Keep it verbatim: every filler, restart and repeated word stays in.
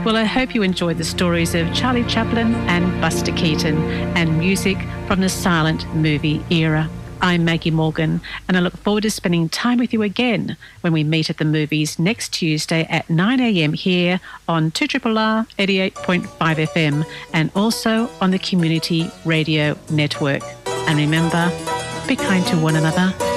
Well, I hope you enjoyed the stories of Charlie Chaplin and Buster Keaton and music from the silent movie era. I'm Maggie Morgan, and I look forward to spending time with you again when we meet at the movies next Tuesday at nine a.m. here on two R R R eighty-eight point five F M and also on the Community Radio Network. And remember, be kind to one another